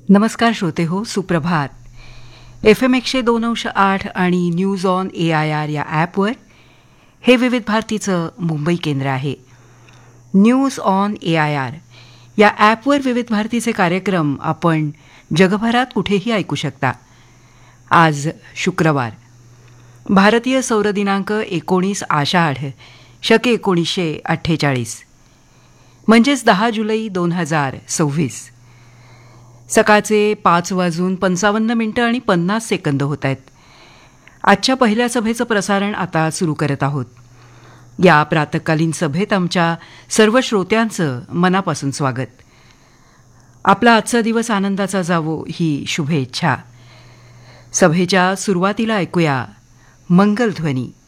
नमस्कार श्रोते हो, सुप्रभात. FM 102.8 आणि न्यूज ऑन AIR या ॲपवर हे विविध भारतीचं मुंबई केंद्र आहे. न्यूज ऑन AIR या ॲपवर विविध भारतीचे कार्यक्रम आपण जगभरात कुठेही ऐकू शकता. आज शुक्रवार, भारतीय सौर दिनांक 19 आषाढ शके 1948, म्हणजेच 10 जुलै 2026. सकाळचे 5:55 आणि 50 सेकंद होत आहेत. आजच्या पहिल्या सभेचं प्रसारण आता सुरू करत आहोत. या प्रातःकालीन सभेत आमच्या सर्व श्रोत्यांचं मनापासून स्वागत. आपला आजचा दिवस आनंदाचा जावो ही शुभेच्छा. सभेच्या सुरुवातीला ऐकूया मंगलध्वनी.